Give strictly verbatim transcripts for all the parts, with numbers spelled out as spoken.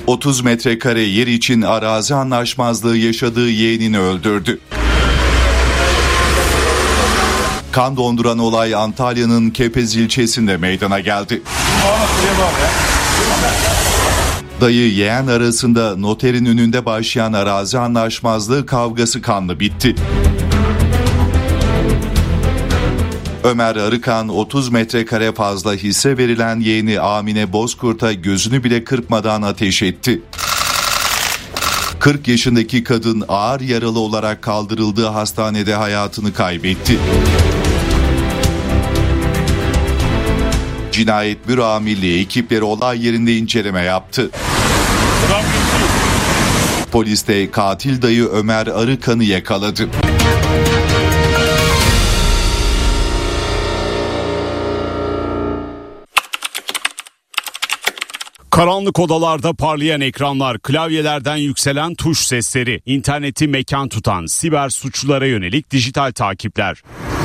otuz metrekare yer için arazi anlaşmazlığı yaşadığı yeğenini öldürdü. Kan donduran olay Antalya'nın Kepez ilçesinde meydana geldi. Dayı yeğen arasında noterin önünde başlayan arazi anlaşmazlığı kavgası kanlı bitti. Ömer Arıkan otuz metrekare fazla hisse verilen yeğeni Amine Bozkurt'a gözünü bile kırpmadan ateş etti. kırk yaşındaki kadın ağır yaralı olarak kaldırıldığı hastanede hayatını kaybetti. Cinayet Büro Amirliği ekipleri olay yerinde inceleme yaptı. Polis de katil dayı Ömer Arıkan'ı yakaladı. Karanlık odalarda parlayan ekranlar, klavyelerden yükselen tuş sesleri, interneti mekan tutan siber suçlulara yönelik dijital takipler.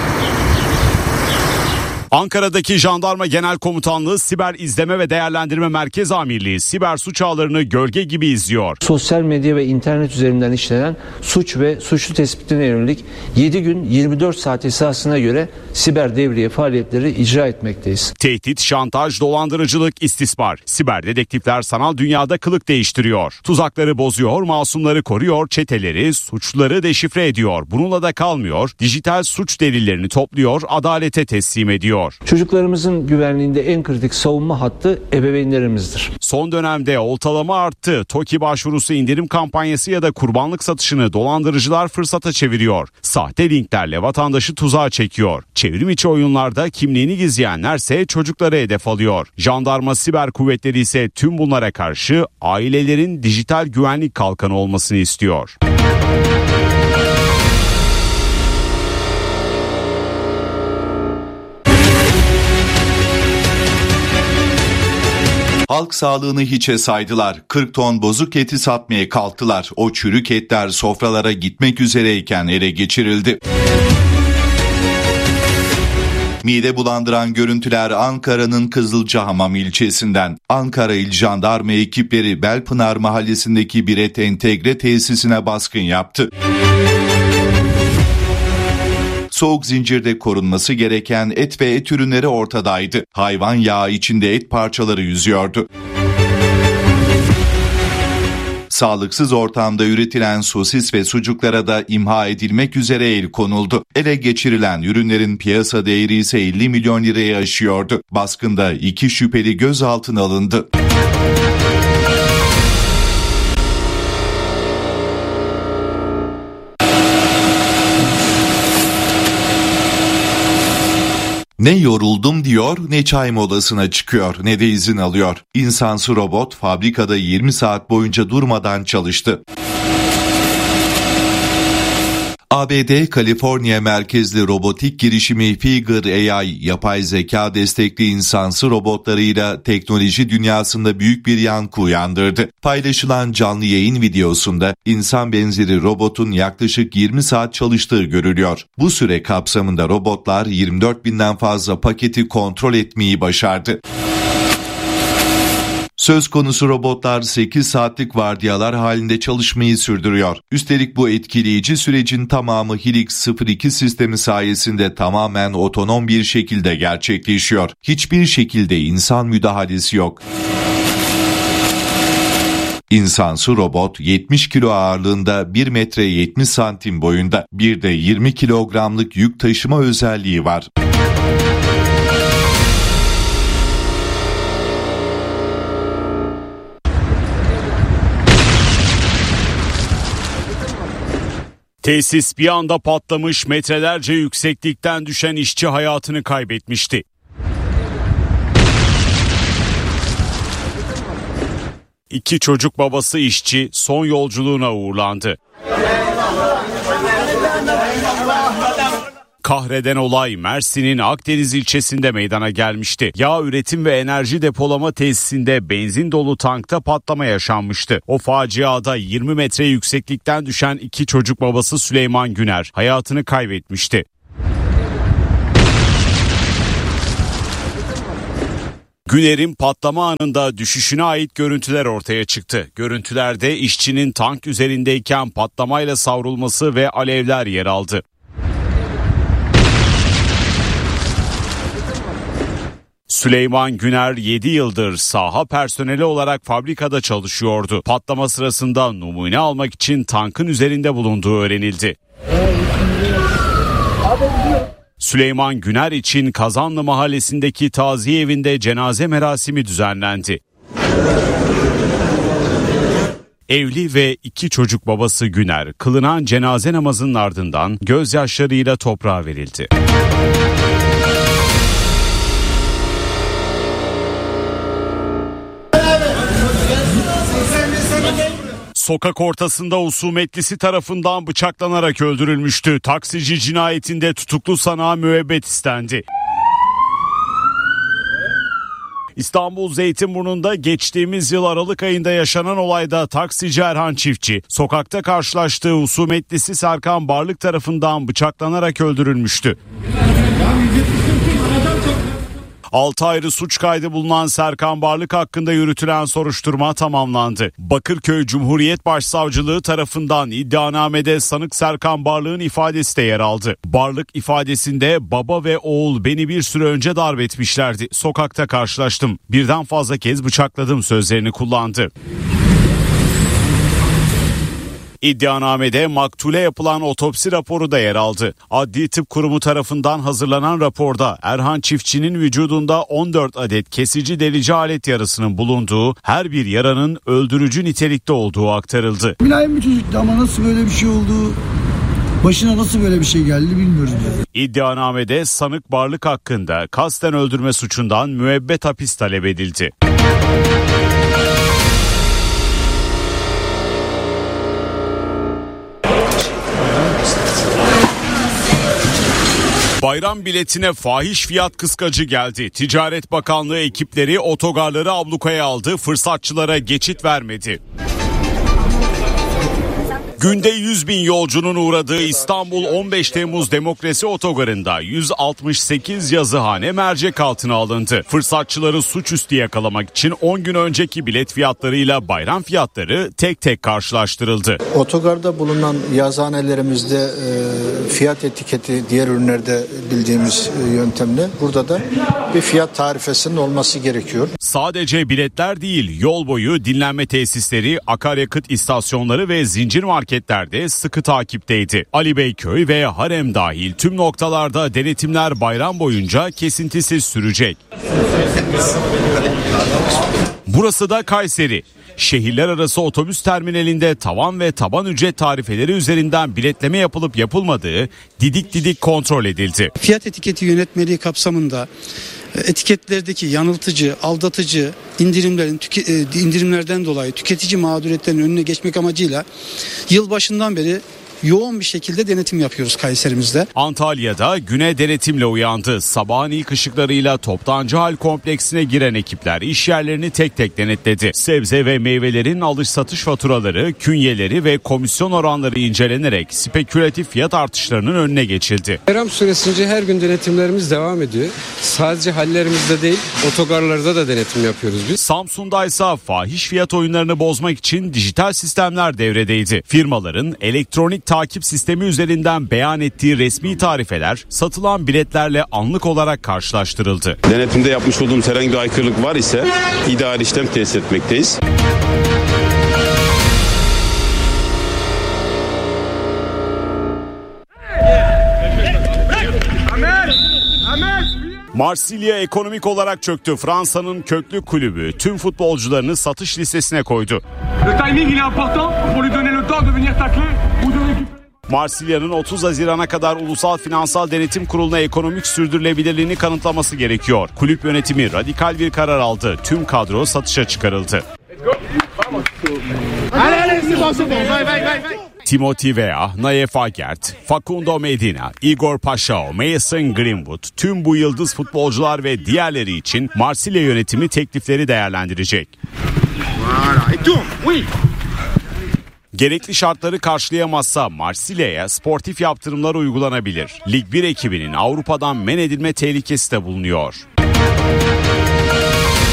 Ankara'daki Jandarma Genel Komutanlığı Siber İzleme ve Değerlendirme Merkez Amirliği siber suç ağlarını gölge gibi izliyor. Sosyal medya ve internet üzerinden işlenen suç ve suçlu tespitine yönelik yedi gün yirmi dört saat esasına göre siber devriye faaliyetleri icra etmekteyiz. Tehdit, şantaj, dolandırıcılık, istismar. Siber dedektifler sanal dünyada kılık değiştiriyor. Tuzakları bozuyor, masumları koruyor, çeteleri, suçluları deşifre ediyor. Bununla da kalmıyor, dijital suç delillerini topluyor, adalete teslim ediyor. Çocuklarımızın güvenliğinde en kritik savunma hattı ebeveynlerimizdir. Son dönemde oltalama arttı. TOKİ başvurusu, indirim kampanyası ya da kurbanlık satışını dolandırıcılar fırsata çeviriyor. Sahte linklerle vatandaşı tuzağa çekiyor. Çevrim içi oyunlarda kimliğini gizleyenlerse çocukları hedef alıyor. Jandarma Siber Kuvvetleri ise tüm bunlara karşı ailelerin dijital güvenlik kalkanı olmasını istiyor. Halk sağlığını hiçe saydılar. kırk ton bozuk eti satmaya kalktılar. O çürük etler sofralara gitmek üzereyken ele geçirildi. Mide bulandıran görüntüler Ankara'nın Kızılcahamam ilçesinden. Ankara İl Jandarma ekipleri Belpınar mahallesindeki bir et entegre tesisine baskın yaptı. Soğuk zincirde korunması gereken et ve et ürünleri ortadaydı. Hayvan yağı içinde et parçaları yüzüyordu. Sağlıksız ortamda üretilen sosis ve sucuklara da imha edilmek üzere el konuldu. Ele geçirilen ürünlerin piyasa değeri ise elli milyon liraya aşıyordu. Baskında iki şüpheli gözaltına alındı. Ne yoruldum diyor, ne çay molasına çıkıyor, ne de izin alıyor. İnsansı robot fabrikada yirmi saat boyunca durmadan çalıştı. A B D Kaliforniya merkezli robotik girişimi Figure A I, yapay zeka destekli insansı robotlarıyla teknoloji dünyasında büyük bir yankı uyandırdı. Paylaşılan canlı yayın videosunda insan benzeri robotun yaklaşık yirmi saat çalıştığı görülüyor. Bu süre kapsamında robotlar yirmi dört binden fazla paketi kontrol etmeyi başardı. Söz konusu robotlar sekiz saatlik vardiyalar halinde çalışmayı sürdürüyor. Üstelik bu etkileyici sürecin tamamı Helix sıfır iki sistemi sayesinde tamamen otonom bir şekilde gerçekleşiyor. Hiçbir şekilde insan müdahalesi yok. İnsansı robot yetmiş kilo ağırlığında, bir metre yetmiş santim boyunda, bir de yirmi kilogramlık yük taşıma özelliği var. Tesis bir anda patlamış, metrelerce yükseklikten düşen işçi hayatını kaybetmişti. İki çocuk babası işçi son yolculuğuna uğurlandı. Kahreden olay Mersin'in Akdeniz ilçesinde meydana gelmişti. Yağ üretim ve enerji depolama tesisinde benzin dolu tankta patlama yaşanmıştı. O faciada yirmi metre yükseklikten düşen iki çocuk babası Süleyman Güner hayatını kaybetmişti. Güner'in patlama anında düşüşüne ait görüntüler ortaya çıktı. Görüntülerde işçinin tank üzerindeyken patlamayla savrulması ve alevler yer aldı. Süleyman Güner yedi yıldır saha personeli olarak fabrikada çalışıyordu. Patlama sırasında numune almak için tankın üzerinde bulunduğu öğrenildi. Süleyman Güner için Kazanlı Mahallesi'ndeki taziye evinde cenaze merasimi düzenlendi. Evli ve iki çocuk babası Güner, kılınan cenaze namazının ardından gözyaşlarıyla toprağa verildi. Sokak ortasında husumetlisi tarafından bıçaklanarak öldürülmüştü. Taksici cinayetinde tutuklu sanığa müebbet istendi. İstanbul Zeytinburnu'nda geçtiğimiz yıl Aralık ayında yaşanan olayda taksici Erhan Çiftçi, sokakta karşılaştığı husumetlisi Serkan Barlık tarafından bıçaklanarak öldürülmüştü. altı ayrı suç kaydı bulunan Serkan Barlık hakkında yürütülen soruşturma tamamlandı. Bakırköy Cumhuriyet Başsavcılığı tarafından iddianamede sanık Serkan Barlık'ın ifadesi de yer aldı. Barlık ifadesinde baba ve oğul beni bir süre önce darp etmişlerdi. Sokakta karşılaştım. Birden fazla kez bıçakladım sözlerini kullandı. İddianamede maktule yapılan otopsi raporu da yer aldı. Adli Tıp Kurumu tarafından hazırlanan raporda Erhan Çiftçi'nin vücudunda on dört adet kesici delici alet yarasının bulunduğu, her bir yaranın öldürücü nitelikte olduğu aktarıldı. Mülayim bir çocuktu ama nasıl böyle bir şey oldu, başına nasıl böyle bir şey geldi bilmiyoruz. İddianamede sanık Barlık hakkında kasten öldürme suçundan müebbet hapis talep edildi. Bayram biletine fahiş fiyat kıskacı geldi. Ticaret Bakanlığı ekipleri otogarları ablukaya aldı, fırsatçılara geçit vermedi. Günde yüz bin yolcunun uğradığı İstanbul on beş Temmuz Demokrasi Otogarı'nda yüz altmış sekiz yazıhane mercek altına alındı. Fırsatçıları suçüstü yakalamak için on gün önceki bilet fiyatlarıyla bayram fiyatları tek tek karşılaştırıldı. Otogarda bulunan yazıhanelerimizde e, fiyat etiketi diğer ürünlerde bildiğimiz e, yöntemle burada da bir fiyat tarifesinin olması gerekiyor. Sadece biletler değil, yol boyu dinlenme tesisleri, akaryakıt istasyonları ve zincir marketlerde sıkı takipteydi. Ali Beyköy ve Harem dahil tüm noktalarda denetimler bayram boyunca kesintisiz sürecek. Burası da Kayseri. Şehirler arası otobüs terminalinde tavan ve taban ücret tarifeleri üzerinden biletleme yapılıp yapılmadığı didik didik kontrol edildi. Fiyat etiketi yönetmeliği kapsamında etiketlerdeki yanıltıcı, aldatıcı indirimlerin tüke, indirimlerden dolayı tüketici mağduriyetlerinin önüne geçmek amacıyla yılbaşından beri yoğun bir şekilde denetim yapıyoruz Kayserimizde. Antalya'da güne denetimle uyandı. Sabahın ilk ışıklarıyla Toptancı Hal kompleksine giren ekipler iş yerlerini tek tek denetledi. Sebze ve meyvelerin alış satış faturaları, künyeleri ve komisyon oranları incelenerek spekülatif fiyat artışlarının önüne geçildi. Bayram süresince her gün denetimlerimiz devam ediyor. Sadece hallerimizde değil, otogarlarda da denetim yapıyoruz biz. Samsun'da ise fahiş fiyat oyunlarını bozmak için dijital sistemler devredeydi. Firmaların elektronik takip sistemi üzerinden beyan ettiği resmi tarifeler satılan biletlerle anlık olarak karşılaştırıldı. Denetimde yapmış olduğumuz herhangi bir aykırılık var ise idari işlem tesis etmekteyiz. Marsilya ekonomik olarak çöktü. Fransa'nın köklü kulübü tüm futbolcularını satış listesine koydu. Marsilya'nın otuz Haziran'a kadar Ulusal Finansal Denetim Kurulu'na ekonomik sürdürülebilirliğini kanıtlaması gerekiyor. Kulüp yönetimi radikal bir karar aldı. Tüm kadro satışa çıkarıldı. Timothy Weah, Nayef Agert, Facundo Medina, Igor Paşao, Mason Greenwood, tüm bu yıldız futbolcular ve diğerleri için Marsilya yönetimi teklifleri değerlendirecek. Gerekli şartları karşılayamazsa Marsilya'ya sportif yaptırımlar uygulanabilir. Lig bir ekibinin Avrupa'dan men edilme tehlikesi de bulunuyor.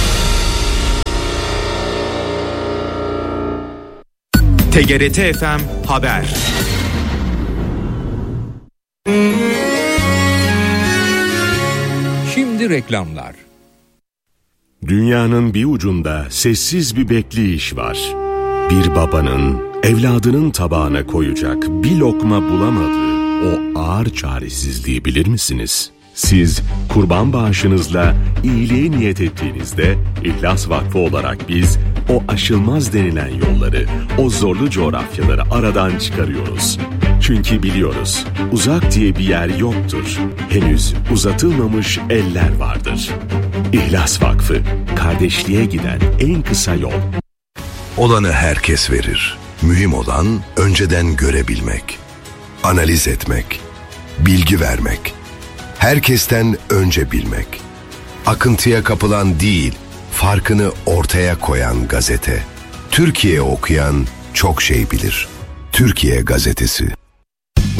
T G R T F M Haber. Şimdi reklamlar. Dünyanın bir ucunda sessiz bir bekleyiş var. Bir babanın evladının tabağına koyacak bir lokma bulamadığı o ağır çaresizliği bilir misiniz? Siz kurban bağışınızla iyiliğe niyet ettiğinizde İhlas Vakfı olarak biz o aşılmaz denilen yolları, o zorlu coğrafyaları aradan çıkarıyoruz. Çünkü biliyoruz, uzak diye bir yer yoktur. Henüz uzatılmamış eller vardır. İhlas Vakfı, kardeşliğe giden en kısa yol. Olanı herkes verir. Mühim olan önceden görebilmek, analiz etmek, bilgi vermek, herkesten önce bilmek. Akıntıya kapılan değil, farkını ortaya koyan gazete. Türkiye okuyan çok şey bilir. Türkiye Gazetesi.